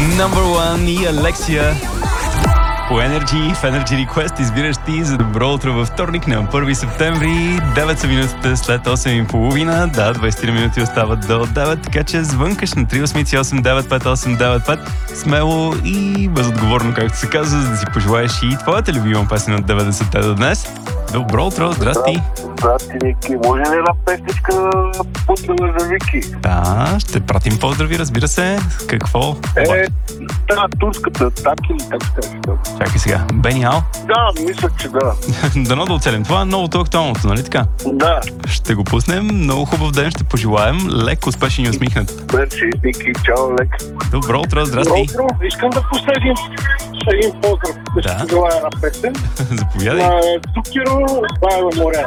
Number One и Алексия по Energy, в Energy Request избираш ти за добро утро във вторник на 1 септември. 9 са минутите след 8:30. Да, 20 минути остават до 9, така че звънкаш на 388-958-95. Смело и безотговорно, както се казва, за да си пожелаеш и твоята любима песен от 90-те до днес. Добро утро, здрасти! Здрасти, Ники. Може ли една песничка поздрава за Вики? Да, ще пратим поздрави, разбира се. Какво? Турската, так или как се казва? Чакай сега. Бени Ал? Да, мисля, че да. Дано да оцелим. Това е новото актуалното, нали така? Да. Ще го пуснем. Много хубав ден ще пожелаем. Лек, успешен и усмихнат. Мерси, Ники. Чао, Лек. Добро утро, здрасти. Добро утро. Искам да пусна един поздрав. Да ще желая една песен. Заповядай. На Цукеро, Байла море.